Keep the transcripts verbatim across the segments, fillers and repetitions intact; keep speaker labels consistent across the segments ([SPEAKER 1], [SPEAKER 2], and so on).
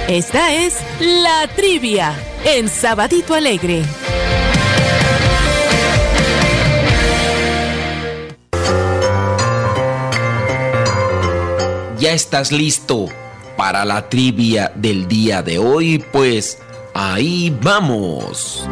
[SPEAKER 1] Esta es La Trivia en Sabadito Alegre.
[SPEAKER 2] ¿Ya estás listo para la trivia del día de hoy? Pues ahí vamos.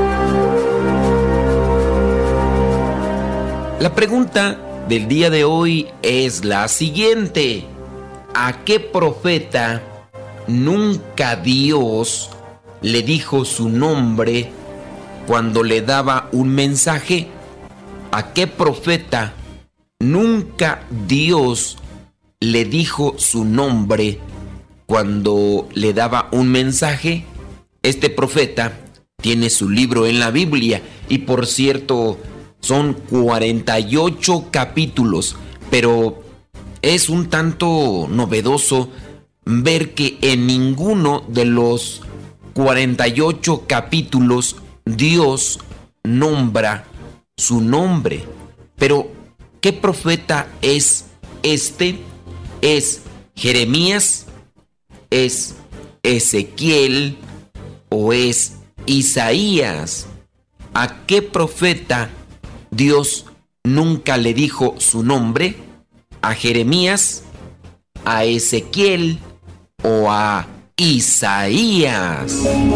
[SPEAKER 2] La pregunta del día de hoy es la siguiente: ¿a qué profeta nunca Dios le dijo su nombre cuando le daba un mensaje? ¿A qué profeta nunca Dios le dijo su nombre cuando le daba un mensaje? Este profeta tiene su libro en la Biblia y, por cierto, son cuarenta y ocho capítulos, pero es un tanto novedoso ver que en ninguno de los cuarenta y ocho capítulos Dios nombra su nombre. Pero, ¿qué profeta es este? ¿Es Jeremías? ¿Es Ezequiel? ¿O es Isaías? ¿A qué profeta Dios nunca le dijo su nombre? ¿A Jeremías, a Ezequiel o a Isaías?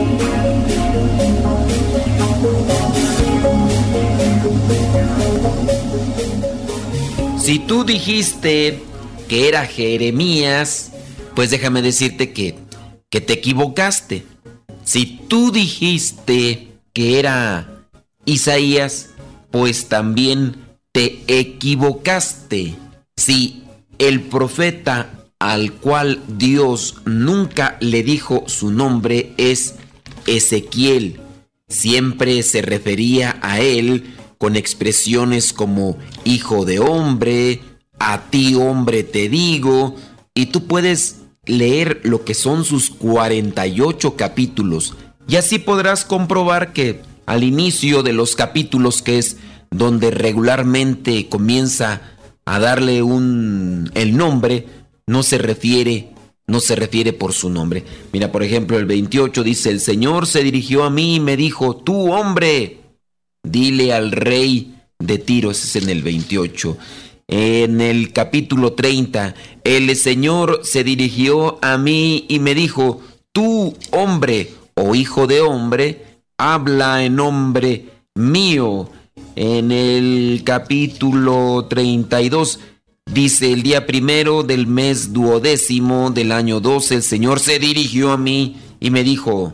[SPEAKER 2] Si tú dijiste que era Jeremías, pues déjame decirte que, que te equivocaste. Si tú dijiste que era Isaías, pues también te equivocaste. Si el profeta al cual Dios nunca le dijo su nombre es Ezequiel, siempre se refería a él con expresiones como hijo de hombre, a ti hombre te digo, y tú puedes leer lo que son sus cuarenta y ocho capítulos, y así podrás comprobar que al inicio de los capítulos, que es donde regularmente comienza a darle un el nombre, no se refiere no se refiere por su nombre. Mira, por ejemplo, el veintiocho dice: el Señor se dirigió a mí y me dijo, tú hombre, dile al rey de Tiro. Ese es en el veintiocho. En el capítulo treinta, el Señor se dirigió a mí y me dijo, tú hombre o hijo de hombre, habla en nombre mío. En el capítulo treinta y dos dice: el día primero del mes duodécimo del año doce, el Señor se dirigió a mí y me dijo,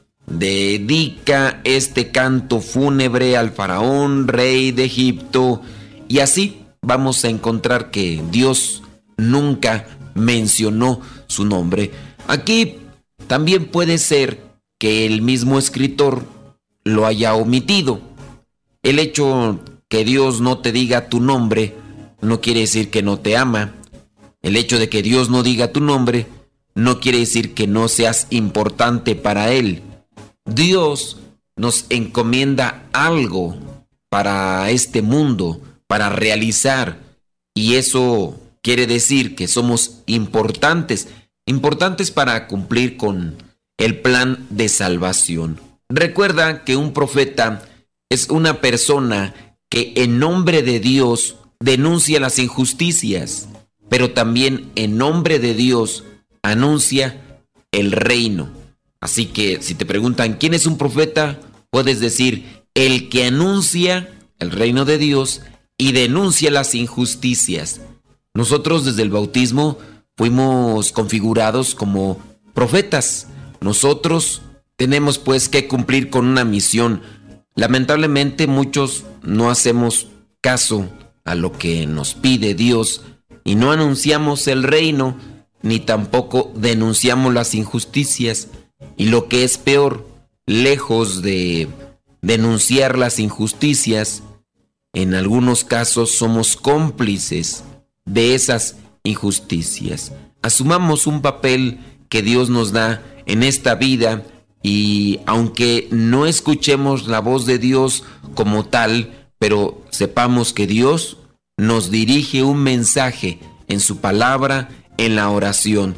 [SPEAKER 2] dedica este canto fúnebre al faraón, rey de Egipto. Y así vamos a encontrar que Dios nunca mencionó su nombre. Aquí también puede ser que el mismo escritor lo haya omitido. El hecho que Dios no te diga tu nombre no quiere decir que no te ama. El hecho de que Dios no diga tu nombre no quiere decir que no seas importante para Él. Dios nos encomienda algo para este mundo, para realizar, y eso quiere decir que somos importantes, importantes para cumplir con el plan de salvación. Recuerda que un profeta es una persona que en nombre de Dios denuncia las injusticias, pero también en nombre de Dios anuncia el reino. Así que si te preguntan quién es un profeta, puedes decir el que anuncia el reino de Dios y denuncia las injusticias. Nosotros desde el bautismo fuimos configurados como profetas. Nosotros tenemos pues que cumplir con una misión. Lamentablemente muchos no hacemos caso a lo que nos pide Dios y no anunciamos el reino, ni tampoco denunciamos las injusticias. Y lo que es peor, lejos de denunciar las injusticias, en algunos casos somos cómplices de esas injusticias. Asumamos un papel que Dios nos da en esta vida y aunque no escuchemos la voz de Dios como tal, pero sepamos que Dios nos dirige un mensaje en su palabra, en la oración.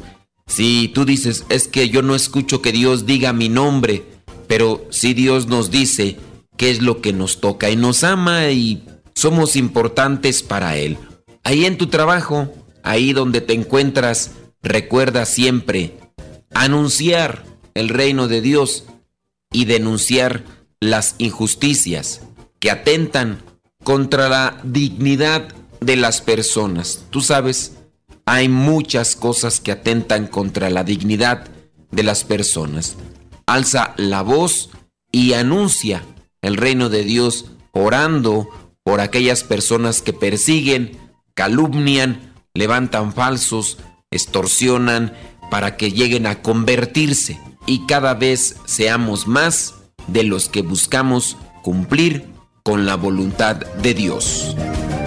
[SPEAKER 2] Si tú dices, es que yo no escucho que Dios diga mi nombre, pero sí Dios nos dice qué es lo que nos toca y nos ama y somos importantes para Él. Ahí en tu trabajo, ahí donde te encuentras, recuerda siempre anunciar el reino de Dios y denunciar las injusticias que atentan contra la dignidad de las personas. Tú sabes, hay muchas cosas que atentan contra la dignidad de las personas. Alza la voz y anuncia el reino de Dios orando por aquellas personas que persiguen, calumnian, levantan falsos, extorsionan para que lleguen a convertirse y cada vez seamos más de los que buscamos cumplir con la voluntad de Dios.